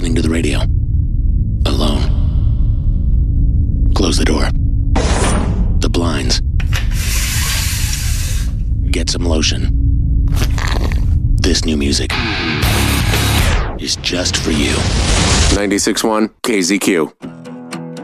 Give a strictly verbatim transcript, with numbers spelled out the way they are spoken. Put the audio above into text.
listening to the radio. Alone. Close the door. The blinds. Get some lotion. This new music is just for you. ninety-six point one K Z Q.